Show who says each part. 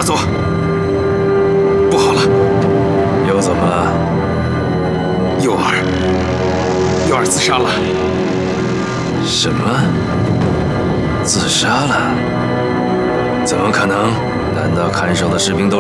Speaker 1: 大佐，不好了！
Speaker 2: 又怎么了？
Speaker 1: 幼儿自杀了。
Speaker 2: 什么？自杀了？怎么可能？难道看守的士兵都